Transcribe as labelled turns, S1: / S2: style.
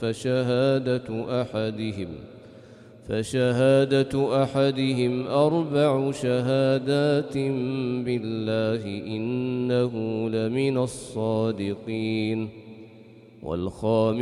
S1: فشهادة أحدهم 4 شهادات بالله إنه لمن الصادقين.